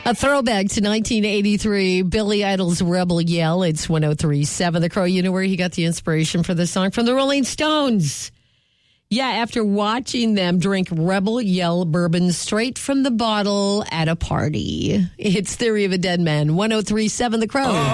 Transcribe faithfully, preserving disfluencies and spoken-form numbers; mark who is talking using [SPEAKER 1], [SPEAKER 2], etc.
[SPEAKER 1] A throwback to nineteen eighty-three, Billy Idol's Rebel Yell. It's one oh three point seven The Crow. You know where he got the inspiration for this song? From the Rolling Stones. Yeah, after watching them drink Rebel Yell bourbon straight from the bottle at a party. It's Theory of a Dead Man, one oh three point seven The Crow.